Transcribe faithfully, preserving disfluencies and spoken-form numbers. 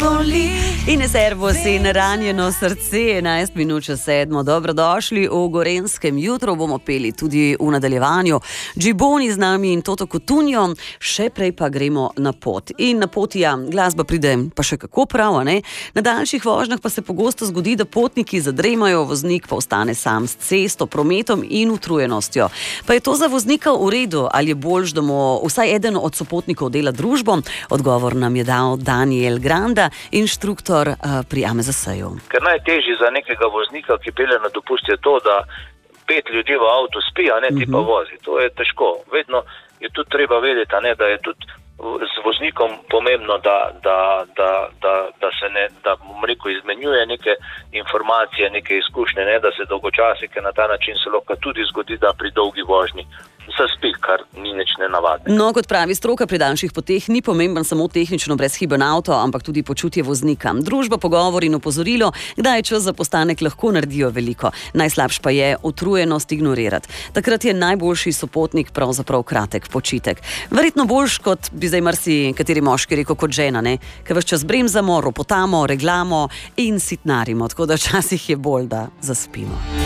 In servus in ranjeno srce, enajst minut čez sedmo. Dobrodošli v Gorenskem jutru, bomo peli tudi v nadaljevanju. Džiboni z nami in Toto Cutugno, še prej pa gremo na pot. In na poti, ja, glasba pride pa še kako prav, ne? Na daljših vožnjah pa se pogosto zgodi, da potniki zadremajo, voznik pa ostane sam s cesto, prometom in utrujenostjo. Pa je to za voznika v redu, ali je boljš, da mu vsaj eden od sopotnikov dela družbo? Odgovor nam je dal Daniel Granda, inštruktor pri A M Z S-ju. Ker najtežje za nekega voznika, ki pelje na dopust, je to, da pet ljudi v avtu spi, a ne ti pa vozi. To je težko. Vedno je tudi treba vedeti, a ne, da je tudi z voznikom pomembno, da, da, da, da, da se ne, da bom rekel, izmenjuje neke informacije, neke izkušnje, ne, da se dolgočasi, ker na ta način se lahko tudi zgodi, da pri dolgi vožnji zaspi, kar ni nič nenavadnega. No, kot pravi stroka, pri daljših poteh ni pomemben samo tehnično brezhiben avto, ampak tudi počutje voznika. Družba, pogovor in opozorilo, kdaj čas za postanek lahko naredijo veliko. Najslabš pa je utrujenost ignorirati. Takrat je najboljši sopotnik pravzaprav kratek počitek. Verjetno boljš, kot bi zdaj marsi kateri moški rekel, kot žena, ne? Ker ves čas bremzamo, ropotamo, reglamo in sitnarimo, tako da včasih je bolj, da zaspimo.